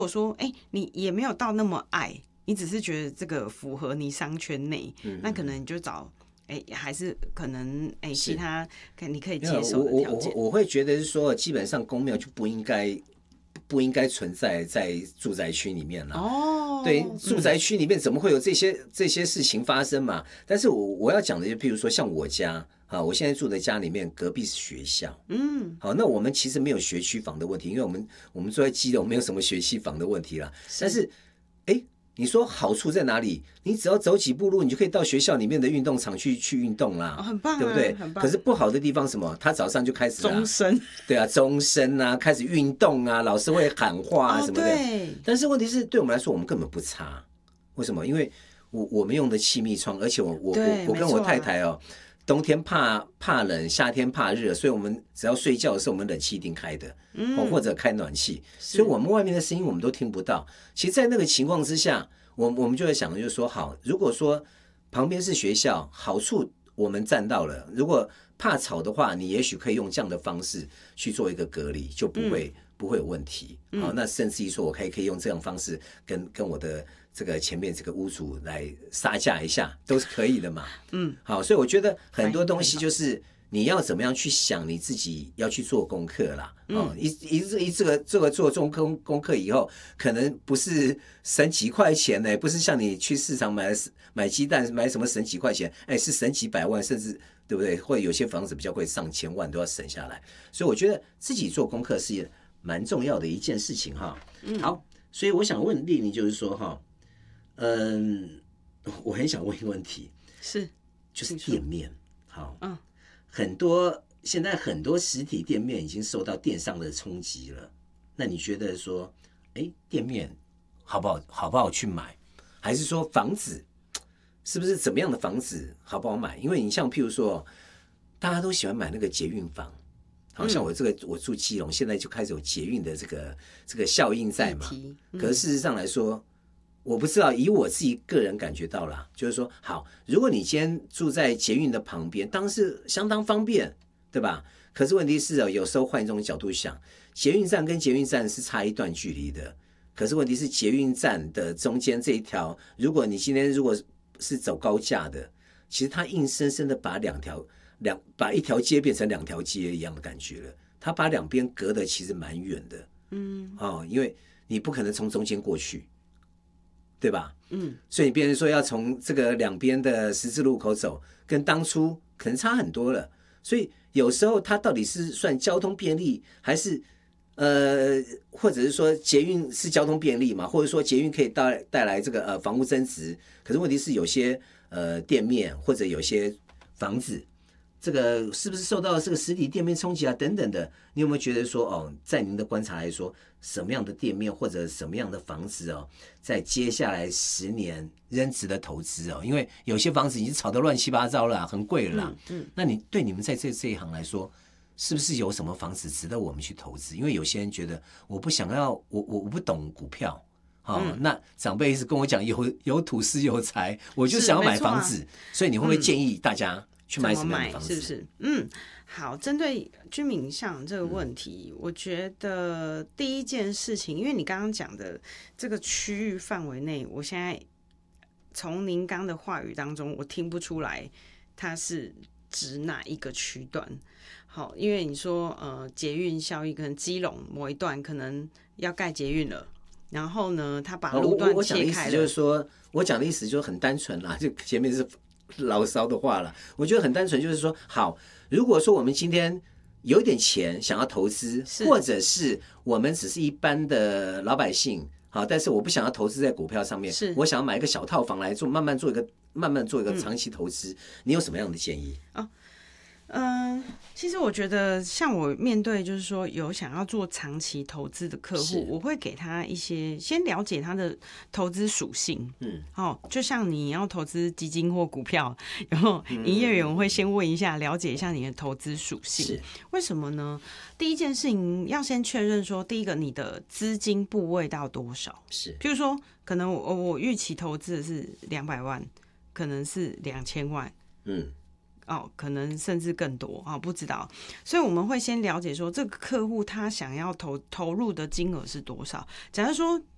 果说你也没有到那么爱，你只是觉得这个符合你商圈内，那可能你就找还是可能其他你可以接受的条件。 我会觉得是说，基本上公庙就不应该存在在住宅区里面了。对，住宅区里面怎么会有这些事情发生嘛？但是我要讲的就譬如说像我家啊，我现在住的家里面隔壁是学校。好，那我们其实没有学区房的问题，因为我们住在基隆，没有什么学区房的问题啦。但是你说好处在哪里？你只要走几步路，你就可以到学校里面的运动场去运动啦， 很棒啊， 对不对？ 很棒。 可是不好的地方是什么？他早上就开始钟声， 对啊，钟声啊，开始运动啊，老师会喊话啊什么的。 对。 但是问题是，对我们来说，我们根本不差。为什么？因为我们用的气密窗，而且我跟我太太冬天怕冷，夏天怕热，所以我们只要睡觉的时候，我们冷气一定开的，或者开暖气，所以我们外面的声音我们都听不到。其实，在那个情况之下，我们就在想，就是说，好，如果说旁边是学校，好处我们占到了，如果怕吵的话，你也许可以用这样的方式去做一个隔离，就不会有问题。好，那甚至于说我可以用这样的方式跟我的这个前面这个屋主来杀价一下，都是可以的嘛。好，所以我觉得很多东西就是你要怎么样去想，你自己要去做功课啦。这个做中功课以后，可能不是省几块钱呢，不是像你去市场买鸡蛋买什么省几块钱，是省几百万，甚至对不对？或者有些房子比较贵，上千万都要省下来。所以我觉得自己做功课是蛮重要的一件事情哈。好，所以我想问丽丽，就是说哈，我很想问一个问题，就是店面。好，现在很多实体店面已经受到电商的冲击了。那你觉得说，店面好不好去买？还是说房子是不是怎么样的房子好不好买？因为你像譬如说，大家都喜欢买那个捷运房，好像我住基隆，现在就开始有捷运的这个效应在嘛。可是事实上来说，我不知道，以我自己个人感觉到啦，就是说，好，如果你今天住在捷运的旁边，当然是相当方便，对吧？可是问题是有时候换一种角度想，捷运站跟捷运站是差一段距离的。可是问题是，捷运站的中间这一条，如果你今天如果是走高架的，其实它硬生生的把把一条街变成两条街一样的感觉了。它把两边隔得其实蛮远的，因为你不可能从中间过去，对吧？所以你变成说要从这个两边的十字路口走，跟当初可能差很多了。所以有时候它到底是算交通便利，还是或者是说捷运是交通便利嘛？或者说捷运可以带来这个房屋增值？可是问题是有些店面或者有些房子，这个是不是受到这个实体店面冲击啊等等的？你有没有觉得说在您的观察来说，什么样的店面或者什么样的房子在接下来10年仍值得投资因为有些房子已经炒得乱七八糟了，很贵了啦。那对你们在这一行来说，是不是有什么房子值得我们去投资？因为有些人觉得我不想要，我不懂股票。那长辈一直跟我讲有土斯有财，我就想要买房子，所以你会不会建议大家去买什么样的房子？ 是不是？好，针对居民项这个问题，我觉得第一件事情，因为你刚刚讲的这个区域范围内，我现在从您刚的话语当中，我听不出来它是指哪一个区段。好，因为你说捷运效益，可能基隆某一段可能要盖捷运了，然后呢，他把路段切开了。 我讲的意思就是很单纯啦，就前面是牢骚的话了。我觉得很单纯，就是说，好，如果说我们今天有一点钱想要投资，或者是我们只是一般的老百姓，好，但是我不想要投资在股票上面，我想要买一个小套房来做，慢慢做一个长期投资，你有什么样的建议？ 其实我觉得像我面对就是说有想要做长期投资的客户，我会给他一些先了解他的投资属性。就像你要投资基金或股票，然后营业员会先问一下，了解一下你的投资属性。为什么呢？第一件事情要先确认说，第一个你的资金部位到多少？譬如说，可能我预期投资的是200万，可能是2000万。可能甚至更多不知道，所以我们会先了解说这个客户他想要投入的金额是多少。假如说